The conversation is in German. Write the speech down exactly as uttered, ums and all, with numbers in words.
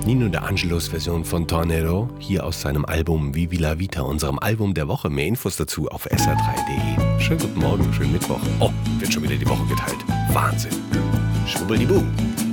Nino De Angelos Version von Tornado, hier aus seinem Album Vivi la Vita, unserem Album der Woche. Mehr Infos dazu auf s r drei punkt d e. Schönen guten Morgen, schönen Mittwoch. Oh, wird schon wieder die Woche geteilt. Wahnsinn. Schwubbeldibu.